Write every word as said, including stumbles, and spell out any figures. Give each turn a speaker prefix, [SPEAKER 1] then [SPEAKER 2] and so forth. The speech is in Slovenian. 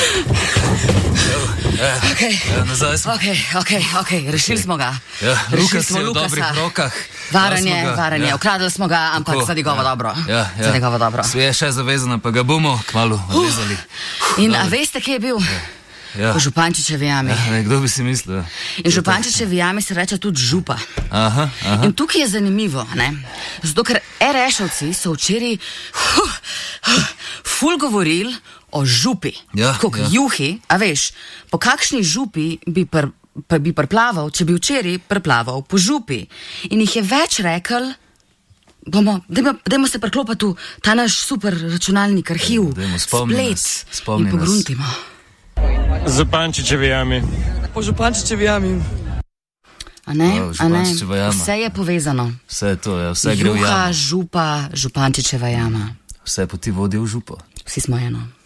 [SPEAKER 1] Okay.
[SPEAKER 2] Ja, nazaj smo.
[SPEAKER 1] Ok, ok, ok, rešili
[SPEAKER 2] Okay.
[SPEAKER 1] smo ga.
[SPEAKER 2] Ja,
[SPEAKER 1] Rešili
[SPEAKER 2] Lukas
[SPEAKER 1] smo
[SPEAKER 2] je v
[SPEAKER 1] Lukasa.
[SPEAKER 2] dobrih rokah.
[SPEAKER 1] Varanje,
[SPEAKER 2] Ja, smo ga,
[SPEAKER 1] varanje,
[SPEAKER 2] ja.
[SPEAKER 1] ukradli smo ga, ampak
[SPEAKER 2] Tako,
[SPEAKER 1] za njegovo
[SPEAKER 2] ja.
[SPEAKER 1] dobro.
[SPEAKER 2] Ja, ja.
[SPEAKER 1] Za njegovo dobro.
[SPEAKER 2] Sve je še zavezano, pa ga bomo kmalu vezali.
[SPEAKER 1] In
[SPEAKER 2] Dobro.
[SPEAKER 1] a veste, kje je bil?
[SPEAKER 2] Ja.
[SPEAKER 1] V Župančičevi jami.
[SPEAKER 2] Ja, ne, kdo bi si mislil?
[SPEAKER 1] In Župančičevi jami se reče tudi župa.
[SPEAKER 2] Aha, aha.
[SPEAKER 1] In tukaj je zanimivo, ne? Zato, ker erešovci so včeraj huh, huh, ful govorili o župi.
[SPEAKER 2] Ja,
[SPEAKER 1] Kot
[SPEAKER 2] ja.
[SPEAKER 1] juhi, a veš, po kakšni župi bi, pr, pr, bi prplaval, če bi včeraj prplaval po župi. In jih je več rekel, bomo, dajmo, dajmo se priklopiti v ta naš super računalnik, arhiv,
[SPEAKER 2] Dajmo, spomni
[SPEAKER 1] splet
[SPEAKER 2] nas, spomni
[SPEAKER 1] in
[SPEAKER 2] nas.
[SPEAKER 1] pogruntimo.
[SPEAKER 3] Župančičevi jami.
[SPEAKER 4] Po Župančičevi jami.
[SPEAKER 1] A ne,
[SPEAKER 2] Wow,
[SPEAKER 1] a ne,
[SPEAKER 2] Župančičeva jama.
[SPEAKER 1] vse je povezano.
[SPEAKER 2] Vse je to, ja, vse gre v
[SPEAKER 1] Juha,
[SPEAKER 2] jamo.
[SPEAKER 1] župa, Župančičeva jama.
[SPEAKER 2] Vse poti vodi v župo.
[SPEAKER 1] Vsi smo eno.